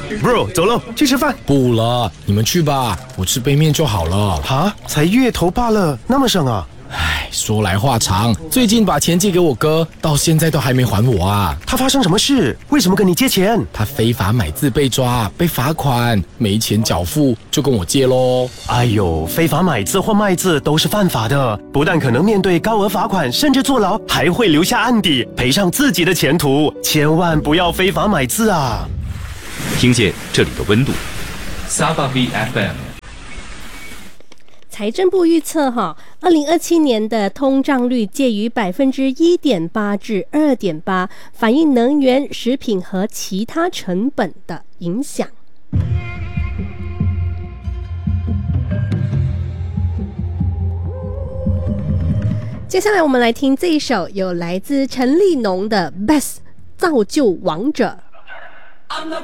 Bro， 走喽，去吃饭。 不了，你们去吧，我吃杯面就好了。 哈，才月头罢了，那么省啊？ 唉，说来话长，最近把钱借给我哥，到现在都还没还我啊。 他发生什么事？为什么跟你借钱？ 他非法买字被抓，被罚款，没钱缴付，就跟我借咯。 哎呦，非法买字或卖字都是犯法的，不但可能面对高额罚款，甚至坐牢，还会留下案底，赔上自己的前途。千万不要非法买字啊！ 听见这里的温度，Sabah FM。 财政部预测2027年的通胀率介于1.8%至2.8%，反映能源、食品和其他成本的影响。接下来我们来听这一首有来自陈立农的《Best 造就王者》。